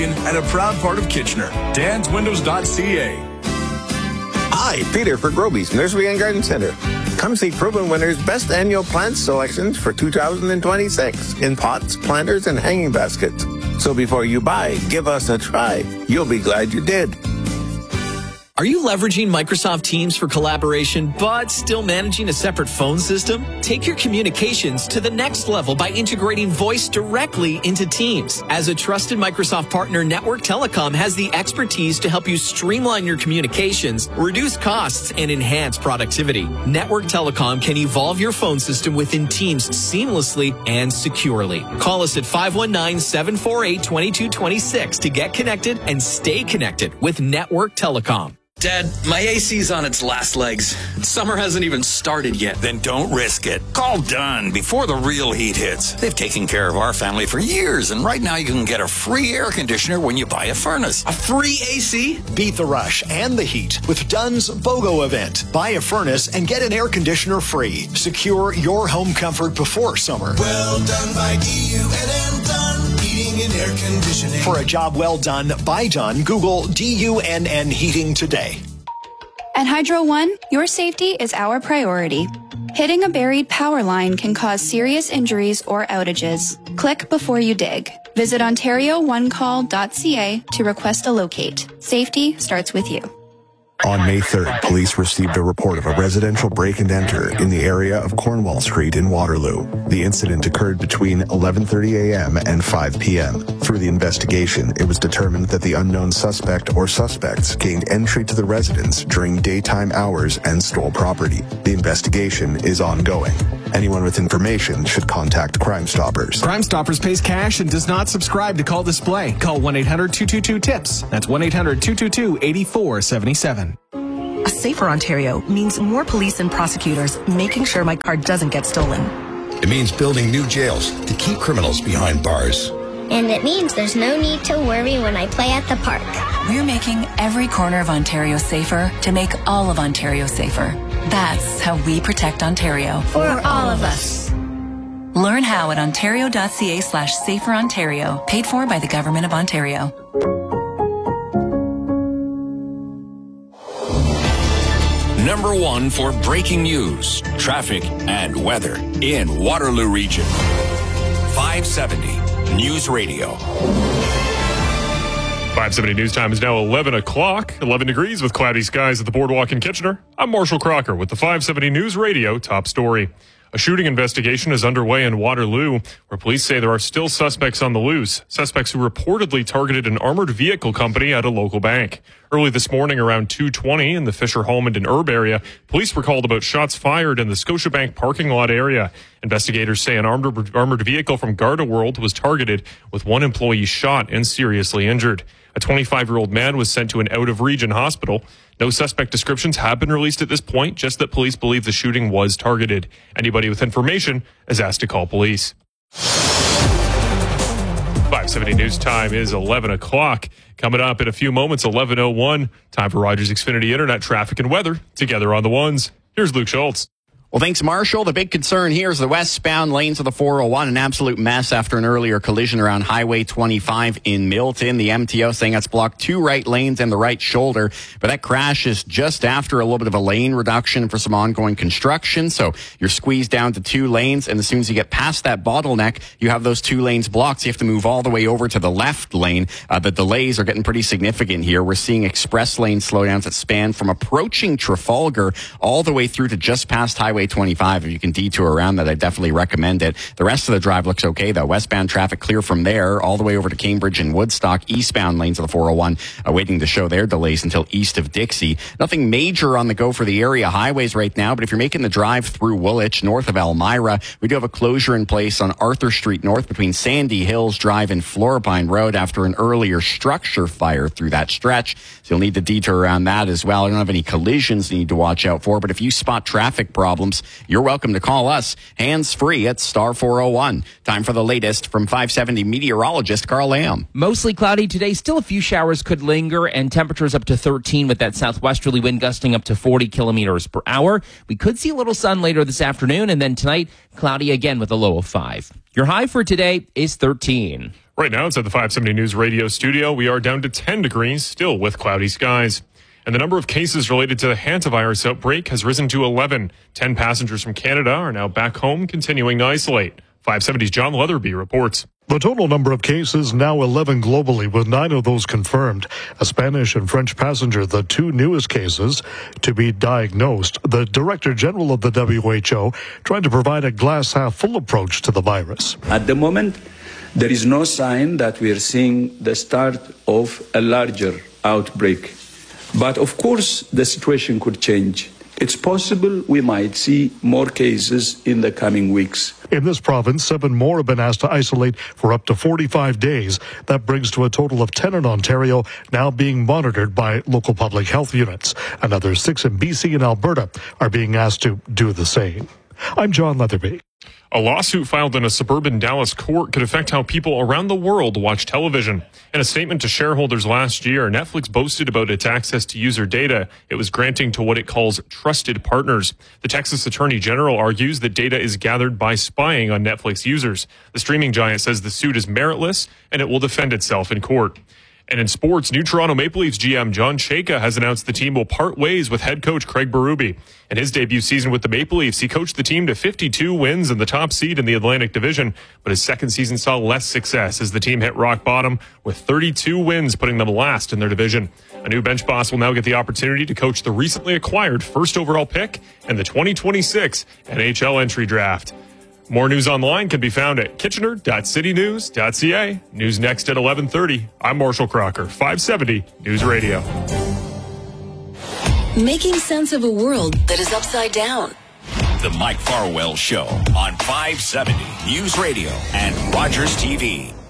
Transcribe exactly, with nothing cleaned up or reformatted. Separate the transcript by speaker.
Speaker 1: and a proud part of Kitchener. dans windows dot c a.
Speaker 2: Hi, Peter for Groby's Nursery and Garden Center. Come see proven winners' best annual plant selections for two thousand twenty-six in pots, planters, and hanging baskets. So before you buy, give us a try. You'll be glad you did.
Speaker 3: Are you leveraging Microsoft Teams for collaboration, but still managing a separate phone system? Take your communications to the next level by integrating voice directly into Teams. As a trusted Microsoft partner, Network Telecom has the expertise to help you streamline your communications, reduce costs, and enhance productivity. Network Telecom can evolve your phone system within Teams seamlessly and securely. Call us at five one nine, seven four eight, two two two six to get connected and stay connected with Network Telecom.
Speaker 4: Dad, my A C's on its last legs. Summer hasn't even started yet.
Speaker 5: Then don't risk it. Call Dunn before the real heat hits. They've taken care of our family for years, and right now you can get a free air conditioner when you buy a furnace.
Speaker 4: A free A C?
Speaker 6: Beat the rush and the heat with Dunn's BOGO event. Buy a furnace and get an air conditioner free. Secure your home comfort before summer.
Speaker 7: Well done by D U N N Dunn Heating and Air Conditioning.
Speaker 6: For a job well done by Dunn, Google D U N N Heating today.
Speaker 8: At Hydro One, your safety is our priority. Hitting a buried power line can cause serious injuries or outages. Click before you dig. Visit ontario one call dot c a to request a locate. Safety starts with you.
Speaker 9: On May third, police received a report of a residential break-and-enter in the area of Cornwall Street in Waterloo. The incident occurred between eleven thirty a.m. and five p.m. Through the investigation, it was determined that the unknown suspect or suspects gained entry to the residence during daytime hours and stole property. The investigation is ongoing. Anyone with information should contact Crime Stoppers.
Speaker 10: Crime Stoppers pays cash and does not subscribe to Call Display. Call one eight hundred two two two TIPS. That's one eight hundred two two two, eight four seven seven.
Speaker 11: A safer Ontario means more police and prosecutors making sure my car doesn't get stolen.
Speaker 12: It means building new jails to keep criminals behind bars.
Speaker 13: And it means there's no need to worry when I play at the park.
Speaker 14: We're making every corner of Ontario safer to make all of Ontario safer. That's how we protect Ontario.
Speaker 13: For all of us.
Speaker 14: Learn how at ontario.ca slash safer Ontario. Paid for by the Government of Ontario.
Speaker 5: Number one for breaking news, traffic, and weather in Waterloo Region. five seventy News Radio.
Speaker 15: five seventy News Time is now eleven o'clock, eleven degrees with cloudy skies at the Boardwalk in Kitchener. I'm Marshall Crocker with the five seventy News Radio top story. A shooting investigation is underway in Waterloo, where police say there are still suspects on the loose. Suspects who reportedly targeted an armored vehicle company at a local bank. Early this morning around two twenty in the Fisher Holmond and Erb area, police were called about shots fired in the Scotiabank parking lot area. Investigators say an armored, armored vehicle from Garda World was targeted, with one employee shot and seriously injured. A twenty-five-year-old man was sent to an out-of-region hospital. No suspect descriptions have been released at this point, just that police believe the shooting was targeted. Anybody with information is asked to call police. five seventy News Time is eleven o'clock. Coming up in a few moments, eleven oh one. Time for Rogers Xfinity Internet traffic and weather. Together on the ones. Here's Luke Schultz.
Speaker 16: Well, thanks, Marshall. The big concern here is the westbound lanes of the four oh one. An absolute mess after an earlier collision around Highway twenty-five in Milton. The M T O saying that's blocked two right lanes and the right shoulder. But that crash is just after a little bit of a lane reduction for some ongoing construction. So you're squeezed down to two lanes. And as soon as you get past that bottleneck, you have those two lanes blocked. So you have to move all the way over to the left lane. Uh, the delays are getting pretty significant here. We're seeing express lane slowdowns that span from approaching Trafalgar all the way through to just past Highway twenty-five. If you can detour around that, I definitely recommend it. The rest of the drive looks okay, though. Westbound traffic clear from there all the way over to Cambridge and Woodstock. Eastbound lanes of the four oh one are waiting to show their delays until east of Dixie. Nothing major on the go for the area highways right now, but if you're making the drive through Woolwich, north of Elmira, we do have a closure in place on Arthur Street North between Sandy Hills Drive and Florapine Road after an earlier structure fire through that stretch. So you'll need to detour around that as well. I don't have any collisions you need to watch out for, but if you spot traffic problems, you're welcome to call us hands-free at star four oh one. Time for the latest from five seventy meteorologist Carl Lamb.
Speaker 17: Mostly cloudy today. Still a few showers could linger, and temperatures up to thirteen with that southwesterly wind gusting up to forty kilometers per hour. We could see a little sun later this afternoon, and then tonight, cloudy again with a low of five. Your high for today is thirteen.
Speaker 15: Right now, it's at the five seventy News Radio studio. We are down to ten degrees, still with cloudy skies. And the number of cases related to the hantavirus outbreak has risen to eleven. ten passengers from Canada are now back home, continuing to isolate. five seventy's John Leatherby reports.
Speaker 18: The total number of cases now eleven globally, with nine of those confirmed. A Spanish and French passenger, the two newest cases to be diagnosed. The Director General of the W H O trying to provide a glass half full approach to the virus.
Speaker 19: At the moment, there is no sign that we are seeing the start of a larger outbreak. But of course, the situation could change. It's possible we might see more cases in the coming weeks.
Speaker 18: In this province, seven more have been asked to isolate for up to forty-five days. That brings to a total of ten in Ontario now being monitored by local public health units. Another six in B C and Alberta are being asked to do the same. I'm John Leatherby.
Speaker 15: A lawsuit filed in a suburban Dallas court could affect how people around the world watch television. In a statement to shareholders last year, Netflix boasted about its access to user data it was granting to what it calls trusted partners. The Texas Attorney General argues that data is gathered by spying on Netflix users. The streaming giant says the suit is meritless and it will defend itself in court. And in sports, new Toronto Maple Leafs G M John Chayka has announced the team will part ways with head coach Craig Berube. In his debut season with the Maple Leafs, he coached the team to fifty-two wins and the top seed in the Atlantic Division, but his second season saw less success as the team hit rock bottom with thirty-two wins, putting them last in their division. A new bench boss will now get the opportunity to coach the recently acquired first overall pick and the twenty twenty-six N H L entry draft. More news online can be found at kitchener dot city news dot c a. News next at eleven thirty. I'm Marshall Crocker, five seventy News Radio.
Speaker 20: Making sense of a world that is upside down.
Speaker 5: The Mike Farwell Show on five seventy News Radio and Rogers T V.